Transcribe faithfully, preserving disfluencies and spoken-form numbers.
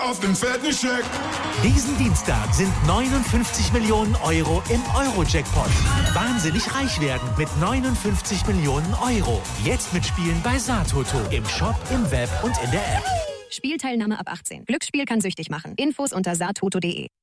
Auf den fetten Scheck. Diesen Dienstag sind neunundfünfzig Millionen Euro im Euro-Jackpot. Wahnsinnig reich werden mit neunundfünfzig Millionen Euro. Jetzt mitspielen bei Satoto. Im Shop, im Web und in der App. Spielteilnahme ab achtzehn. Glücksspiel kann süchtig machen. Infos unter satoto punkt de.